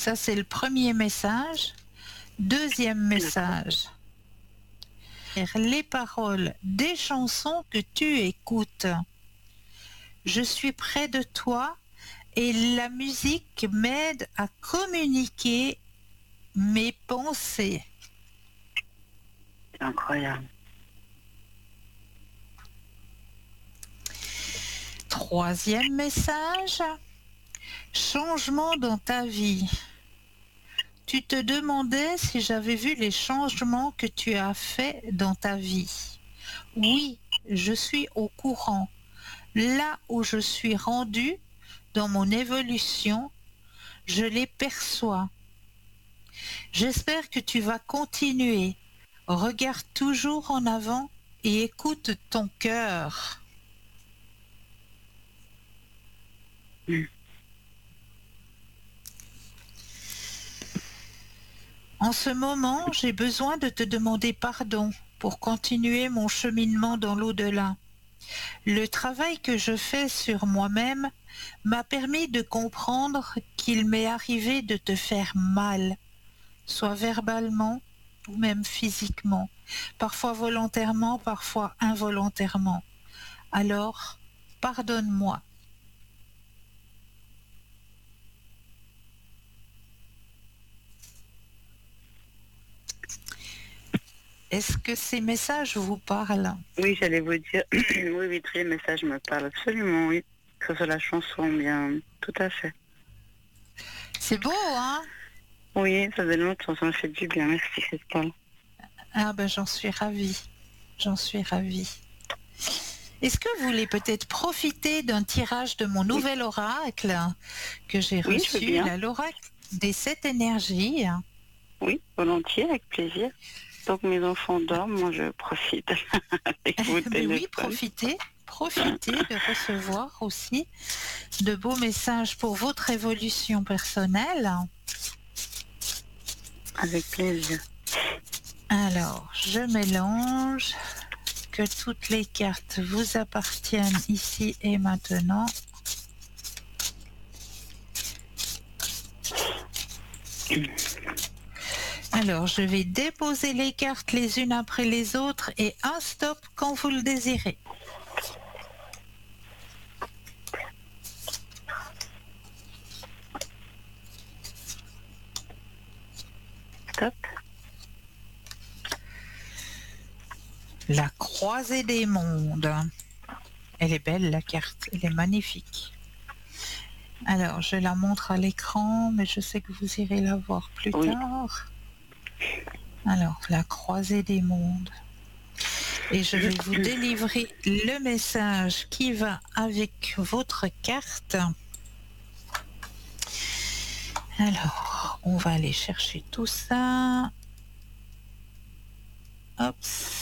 Ça, c'est le premier message. Deuxième message. Les paroles des chansons que tu écoutes. Je suis près de toi et la musique m'aide à communiquer mes pensées. C'est incroyable. Troisième message. Changement dans ta vie. Tu te demandais si j'avais vu les changements que tu as faits dans ta vie. Oui, je suis au courant. Là où je suis rendu dans mon évolution, je les perçois. J'espère que tu vas continuer. Regarde toujours en avant et écoute ton cœur. En ce moment, j'ai besoin de te demander pardon pour continuer mon cheminement dans l'au-delà. Le travail que je fais sur moi-même m'a permis de comprendre qu'il m'est arrivé de te faire mal, soit verbalement ou même physiquement, parfois volontairement, parfois involontairement. Alors, pardonne-moi. Est-ce que ces messages vous parlent? Oui, j'allais vous dire, oui, tous les messages me parlent absolument, oui. Que ce soit la chanson, bien, tout à fait. C'est beau, hein? Oui, ça donne longtemps, ça me fait du bien, merci Christelle. Ah ben j'en suis ravie, j'en suis ravie. Est-ce que vous voulez peut-être profiter d'un tirage de mon nouvel oracle que j'ai Oui, je veux reçu, bien. l'oracle des 7 énergies? Oui, volontiers, avec plaisir. Donc mes enfants dorment, moi je profite avec vos Mais téléphones. oui, profitez de recevoir aussi de beaux messages pour votre évolution personnelle. Avec plaisir. Alors, je mélange, que toutes les cartes vous appartiennent ici et maintenant. Alors, je vais déposer les cartes les unes après les autres et un stop quand vous le désirez. Stop. La croisée des mondes. Elle est belle, la carte, elle est magnifique. Alors, je la montre à l'écran, mais je sais que vous irez la voir plus tard. Alors, la croisée des mondes. Et je vais vous délivrer le message qui va avec votre carte. Alors, on va aller chercher tout ça. Hop.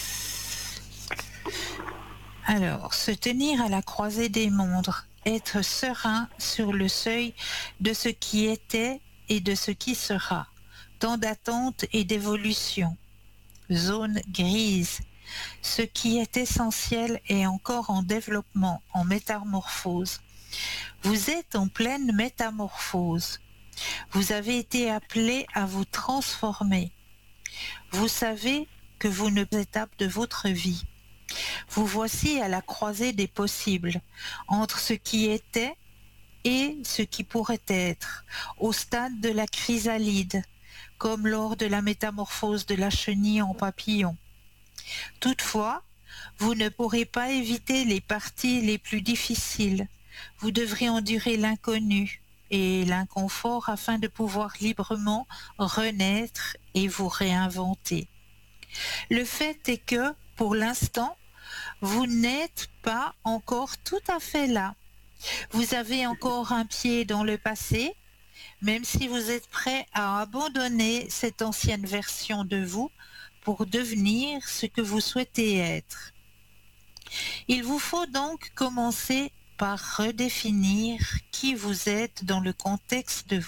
Alors, se tenir à la croisée des mondes, être serein sur le seuil de ce qui était et de ce qui sera, temps d'attente et d'évolution, zone grise, ce qui est essentiel est encore en développement, en métamorphose. Vous êtes en pleine métamorphose. Vous avez été appelé à vous transformer. Vous savez que vous ne étape de votre vie. Vous voici à la croisée des possibles, entre ce qui était et ce qui pourrait être, au stade de la chrysalide, comme lors de la métamorphose de la chenille en papillon. Toutefois, vous ne pourrez pas éviter les parties les plus difficiles. Vous devrez endurer l'inconnu et l'inconfort afin de pouvoir librement renaître et vous réinventer. Le fait est que, pour l'instant, vous n'êtes pas encore tout à fait là. Vous avez encore un pied dans le passé, même si vous êtes prêt à abandonner cette ancienne version de vous pour devenir ce que vous souhaitez être. Il vous faut donc commencer par redéfinir qui vous êtes dans le contexte de